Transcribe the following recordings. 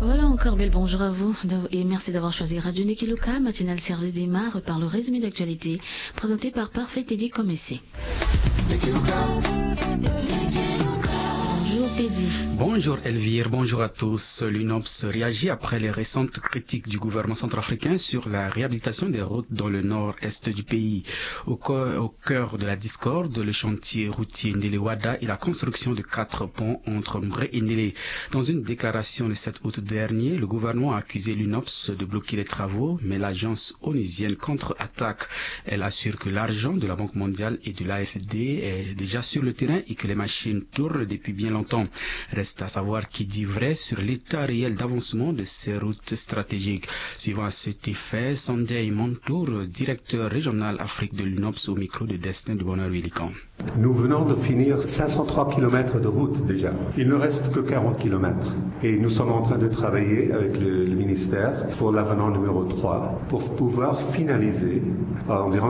Voilà encore, bel bonjour à vous et merci d'avoir choisi Radio Nikiluka, matinal service d'Imar par le résumé d'actualité présenté par Parfait Teddy Comessé. Bonjour Teddy. Bonjour Elvire, bonjour à tous. L'UNOPS réagit après les récentes critiques du gouvernement centrafricain sur la réhabilitation des routes dans le nord-est du pays. Au cœur de la discorde, le chantier routier Ndélé-Ouada et la construction de 4 ponts entre Mbré et Ndélé. Dans une déclaration le 7 août dernier, le gouvernement a accusé l'UNOPS de bloquer les travaux, mais l'agence onusienne contre-attaque. Elle assure que l'argent de la Banque mondiale et de l'AFD est déjà sur le terrain et que les machines tournent depuis bien longtemps. Reste à savoir qui dit vrai sur l'état réel d'avancement de ces routes stratégiques. Suivant à cet effet, Sanjay Montour, directeur régional Afrique de l'UNOPS au micro de Destin de Bonheur-Willican. Nous venons de finir 503 km de route déjà. Il ne reste que 40 km. Et nous sommes en train de travailler avec le ministère pour l'avenant numéro 3 pour pouvoir finaliser environ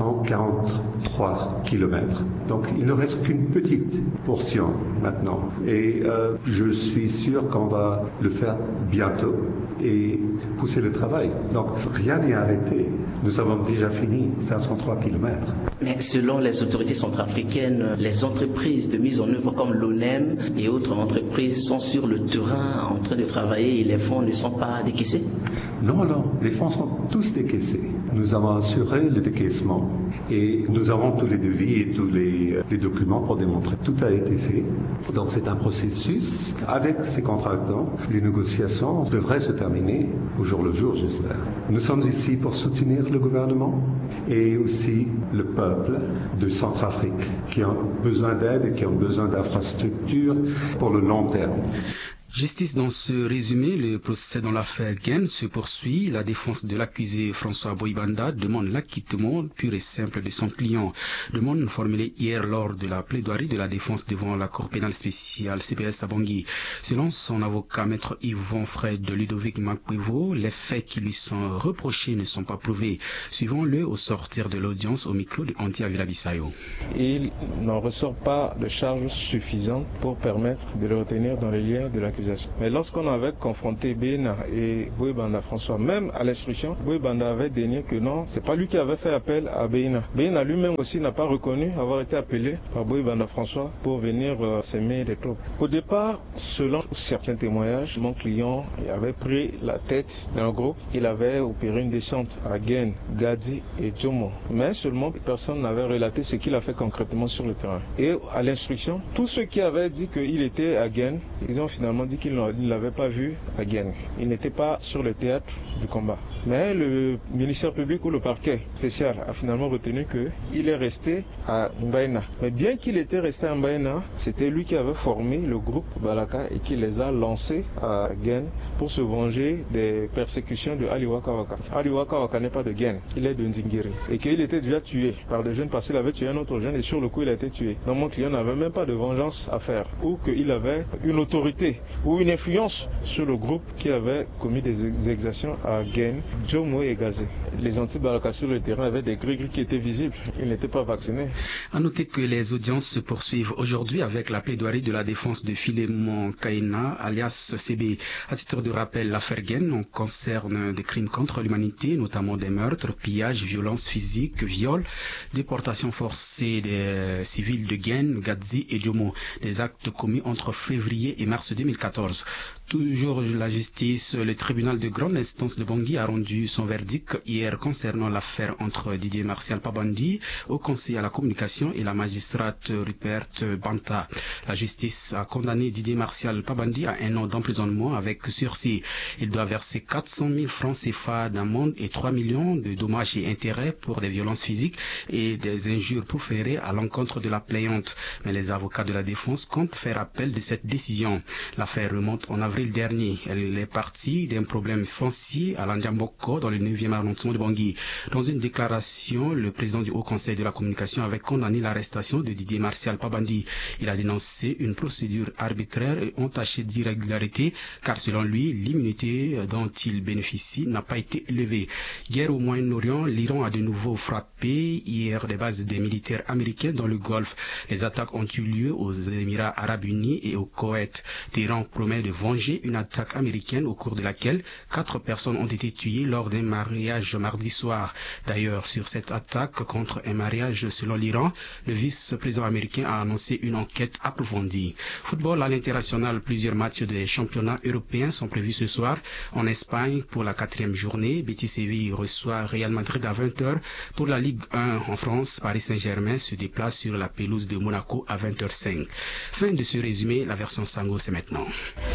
543 km. Donc il ne reste qu'une petite portion maintenant. Et je suis sûr qu'on va le faire bientôt et pousser le travail. Donc rien n'est arrêté. Nous avons déjà fini 503 km. Mais selon les autorités centrafricaines, les entreprises de mise en œuvre comme l'ONEM et autres entreprises sont sur le terrain en train de travailler et les fonds ne sont pas décaissés? Non, les fonds sont tous décaissés. Nous avons assuré le décaissement et nous avons tous les devis et tous les documents pour démontrer que tout a été fait. Donc c'est un processus. Avec ces contractants, les négociations devraient se terminer au jour le jour, j'espère. Nous sommes ici pour soutenir le gouvernement et aussi le peuple de Centrafrique qui ont besoin d'aide et qui ont besoin d'infrastructures pour le long terme. Justice dans ce résumé, le procès dans l'affaire Gaine se poursuit. La défense de l'accusé François Boibanda demande l'acquittement pur et simple de son client. Demande formulée hier lors de la plaidoirie de la défense devant la Cour pénale spéciale CPS à Bangui. Selon son avocat maître Yvon Fred de Ludovic Makwevo, les faits qui lui sont reprochés ne sont pas prouvés. Suivons-le au sortir de l'audience au micro de Anti Avila Bissayo. Il n'en ressort pas de charges suffisantes pour permettre de le retenir dans les liens de l'accusation. Mais lorsqu'on avait confronté Béna et Boibanda François, même à l'instruction, Boibanda avait dénié que non, c'est pas lui qui avait fait appel à Béna. Béna lui-même aussi n'a pas reconnu avoir été appelé par Boibanda François pour venir s'aimer des troupes. Au départ, selon certains témoignages, mon client avait pris la tête d'un groupe. Il avait opéré une descente à Gaine, Gadi et Djomo. Mais seulement personne n'avait relaté ce qu'il a fait concrètement sur le terrain. Et à l'instruction, tous ceux qui avaient dit qu'il était à Gaine, ils ont finalement dit qu'il ne l'avait pas vu à Gaine. Il n'était pas sur le théâtre du combat. Mais le ministère public ou le parquet spécial a finalement retenu qu'il est resté à Mbaïna. Mais bien qu'il était resté à Mbaïna, c'était lui qui avait formé le groupe Balaka et qui les a lancés à Gaine pour se venger des persécutions de Ali Waka Waka. Ali Waka Waka n'est pas de Gaine, il est de Nzingiri. Et qu'il était déjà tué par des jeunes parce qu'il avait tué un autre jeune et sur le coup il a été tué. Donc mon client n'avait même pas de vengeance à faire ou qu'il avait une autorité ou une influence sur le groupe qui avait commis des exactions à Gaine, Djomo et Gazé. Les anti-Balaka sur le terrain avaient des gris-gris qui étaient visibles. Ils n'étaient pas vaccinés. À noter que les audiences se poursuivent aujourd'hui avec la plaidoirie de la défense de Philémon Kaina, alias CB. À titre de rappel, l'affaire Gaine concerne des crimes contre l'humanité, notamment des meurtres, pillages, violences physiques, viols, déportation forcée des civils de Gaine, Gadzi et Djomo. Des actes commis entre février et mars 2014. Toujours la justice, le tribunal de grande instance de Bangui a rendu son verdict hier concernant l'affaire entre Didier Martial Pabandi, au conseil à la communication, et la magistrate Rupert Banta. La justice a condamné Didier Martial Pabandi à 1 an d'emprisonnement avec sursis. Il doit verser 400 000 francs CFA d'amende et 3 millions de dommages et intérêts pour des violences physiques et des injures proférées à l'encontre de la plaignante. Mais les avocats de la défense comptent faire appel de cette décision. L'affaire remonte en avril dernier. Elle est partie d'un problème foncier à Landiamboko dans le 9e arrondissement de Bangui. Dans une déclaration, le président du Haut Conseil de la communication avait condamné l'arrestation de Didier Martial Pabandi. Il a dénoncé une procédure arbitraire et entaché d'irrégularité car selon lui, l'immunité dont il bénéficie n'a pas été élevée. Guerre au Moyen-Orient, l'Iran a de nouveau frappé hier des bases des militaires américains dans le Golfe. Les attaques ont eu lieu aux Émirats Arabes Unis et au Koweït. Téhéran promet de venger une attaque américaine au cours de laquelle 4 personnes ont été tuées lors d'un mariage mardi soir. D'ailleurs, sur cette attaque contre un mariage selon l'Iran, le vice-président américain a annoncé une enquête approfondie. Football à l'international, plusieurs matchs des championnats européens sont prévus ce soir. En Espagne, pour la 4e journée, Betis Séville reçoit Real Madrid à 20h. Pour la Ligue 1 en France, Paris Saint-Germain se déplace sur la pelouse de Monaco à 20h05. Fin de ce résumé, la version Sango c'est maintenant.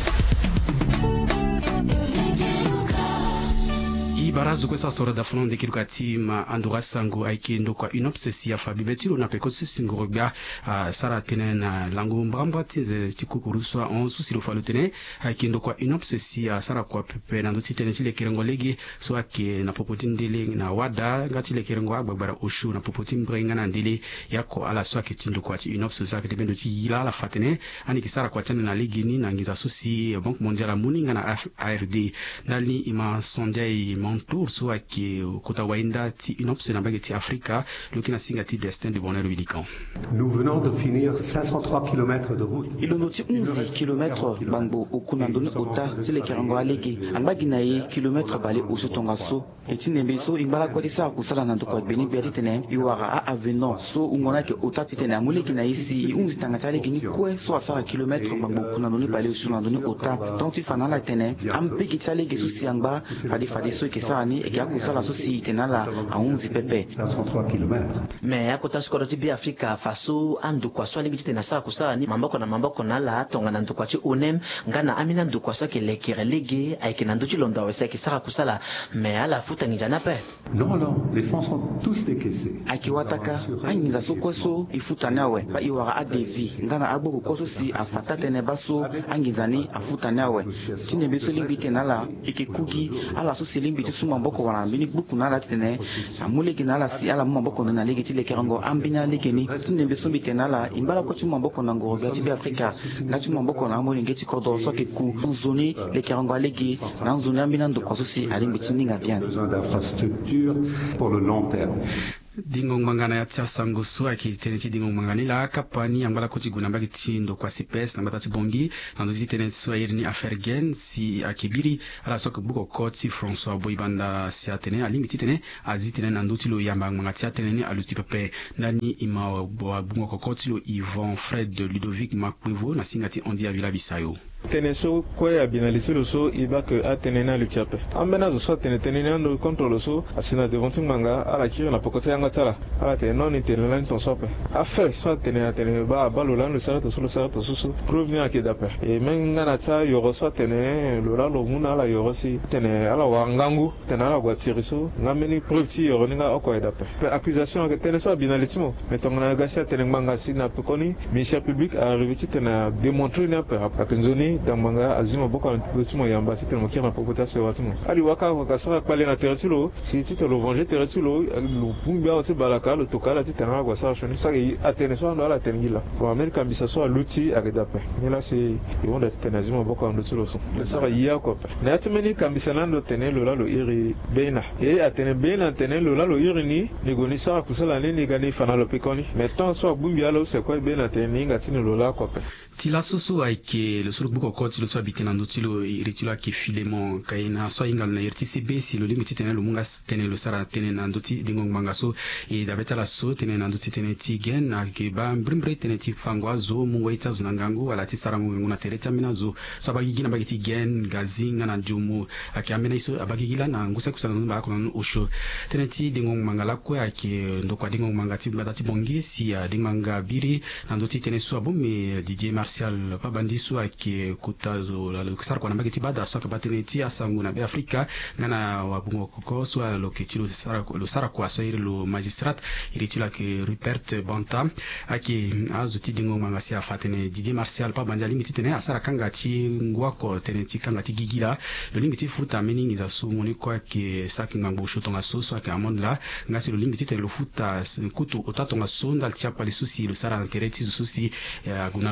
Barazo kwesa sora da funon de kilukati ma andura sango aiki ndokwa inopsesi ya fabi betilo na pekosu singorobia sara tenen lango mbamba tinze tikukuruswa on susilo falutene aiki ndokwa inopsesi ya sara kwa pepe na ndoti tenen chile kirengo legi so ake na popotin dele na wada ngati le kirengo agbara oshu na popotin brenga na ndele yako ala so ake tindokwa ti inopsesi ake tibendo ti yila la fatene ani kisara kwa tenen na legi ni na ngiza susi Banque Mondiale muninga na AFD nali ima sondei tour soit qui kota wainda ti inopse na bageti Afrika lokina singati destin de bonheur bilikan. Nous venons de finir 503 km de route. Ilonoti 11 km bangbo okunandoni ota tile kirango aleki ambagina yi kilomètre bale usutongaso etinembeso imbala kwa tisa kusala na ndoko beni biatitene iwara a avenant so ungona ke ota titene amuleki na isi unzi tangatale kini kwe so asara kilomètre bangbo kunandoni bale usunandoni ota tonti fanala tene ampeki tale gesu siangba fadi so ke ani et qui a causé la société nala à 11 pp 503 km. Mais à côté de bi Afrika faso andu kwa swali bitite na saa kusala ni mamboko na la tonga na ndukwa chi onem ngana amina ndukwa so ke lekere lege aiki na nduchi londa wese ki sara kusala mais ala futa ngijana pe. Non, les fonds sont tous décaissés. Aki wataka anyiza so kwaso ifuta nawe ba iwara adevi ngana agbogo kwaso si afata tene baso angizani afuta nawe tine beso limbite nala ikikugi ala so limbite mamboko wana mbini buku na la tene amule kinala si ala mamboko na legi tile kerango ambina legeni tinembe sombi tenala imbala ko mamboko na ngoro gati bi Afrika na mamboko na amule ngeti kodo so ke ku zoni le kerango legi na zoni ambina ndo kwaso si alimbi tininga bien besoin d'infrastructures pour le long terme. Dingong mangana ya tia sango so aki teneti dingong mangani la kapani ambala koti gunamba kiti ndo kwa sipes na batati bongi na ndo teneti so ayirni afergen si akibiri ala so buko koti François Boibanda si atene alimbi tene azitene na ndoti lo yamba mangati atene ni aluti pepe nani ima bungo koti lo Yvon Fred Ludovic Makwevo na singati ondi ya Villa Bisayo. Teneso kwa binalisi lo so iba ke atene na luchape amena zo so tene na contre lo so asina devant manga ala kiri na pokota yanga tala ala te non itene la ton sope afa so tene ba balola le sara to so provenir à kedape et menga na ta yoro so tene lo la lo muna ala yoro si tene ala wangangu tene ala gwatiri so ngameni preuve yoro ninga oko edape accusation que tene so binalisi mo metonga gasi tene manga si na pekoni ministère public a arrivé tene démontrer na akanzoni damanga azima boko antimo yamba tene mo kira pokota se watimo ali waka sara pale na terretulo si tete lo venger terretulo lo pumbia o balaka lo tokala tena kwa sara shoni sa atene so ndo ala tenila pour America mbisa so luti agedape nila si yonda tena azima boko antimo so le sara ya ko na atimeni kambisa nando tene lo lalo iri bena e atene bena tene lo lalo iri ni negoni sara kusala nini gani fanalo pekoni meton so bumbia lo se ko bena tene ngatini lo la ko pe tila soso aike le solo buko koti lo so bitena ndotilo iritilo ake filemo kaina so ingal na RTCB si lo limiti tene lo munga tene lo sara tene na ndoti dingo manga so e dabeta la so tene na ndoti tene ti gen ake ba mbrimbre tene ti fangwa zo mungo ita zo nangango ala ti sara mungo na tereta mina zo so abagigina bagiti gen gazinga na jumu ake amena iso abagigila na ngusa kusana ba ko na osho tene ti dingo manga la ko ake ndokwa dingo manga ti batati bongi si dinganga biri na ndoti tene so abumi DJ Martial Pabandisu ake kutazo la kusara kwa nambagi tibada so ke batene ti asangu na be Afrika ngana wabungo koko so lo ke tilo sara kwa so lo magistrat iritula ke Rupert Banta ake azo ti dingo manga si afatene DJ Martial Pabandiali mitene asara kanga ti ngwako tene ti kanga ti gigila lo limiti futa meaning za so moni kwa ke sakinga mbosho tonga so ke amondla ngasi lo limiti te lo futa kutu otatonga so ndal tia pali susi lo sara kereti susi guna la dawati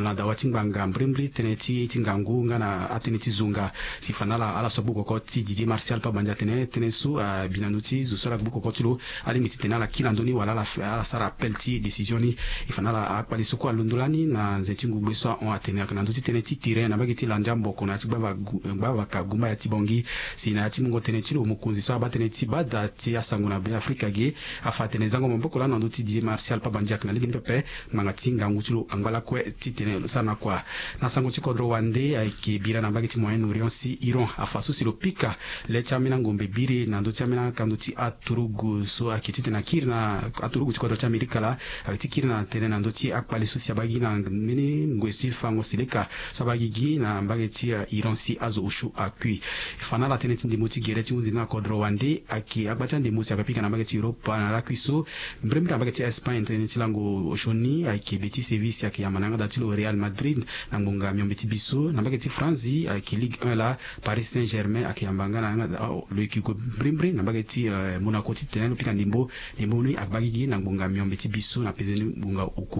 timbanga mbrimri teneti tingangu ngana ateneti zunga sifanala ala sobuko koti Didier Martial pa banja tenesu binanuti zusala buko kotilo ali mititenala kilandoni wala la sara pelti decisioni ifanala akpali soko alundulani na zetingu bweswa on atene kananduti teneti tire na bagiti landambo kona baba kagumba ya tibongi sina timungo teneti lo mukunzi so abateneti bada ti asanguna be Afrika ge afatene zango mboko la nanduti Didier Martial pa banja kana ligini pepe mangatinga ngutilo angala kwe titene sana kwa na sango chikodro wande aiki bira na bagiti moyen orient si Iran afaso si lo pika le chamina ngombe biri na ndo chamina kanduti aturugu so akitite na kirna aturugu chikodro cha Amerika la akitiki na tene na ndoti akpali so siabagi na mini ngwesi fango sileka so bagigi na bagiti Iran si azo ushu akui fana la tene tindi moti gereti unzina kodro wande aki abacha ndi musi akapika na bagiti Europa na lakwiso mbrembi na bagiti Espagne tene tilango oshoni aki beti service aki yamananga datilo Real Madrid na ngonga myombeti biso na bagiti France aki Ligue 1 la Paris Saint-Germain aki yambanga na le kiko mbrembi na bagiti Monaco titene pika ndimbo ni akbagigi na ngonga myombeti biso na pezeni bunga uku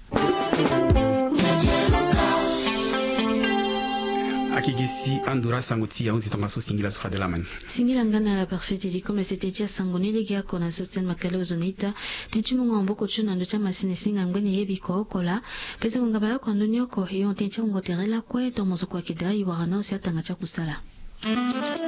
akigisi andura sanguti ya unzi tongaso singila sofa de la man singila ngana la parfaite di comme c'était tia sangoni legi akona sosten makalo zonita tenchimu ngombo kochuna ndo cha masine singa ngweni yebi ko kola pese ngaba ya kondo nyoko hiyo tencha ngoterela kwe tomozo kwa kidai wa hana usi atanga cha kusala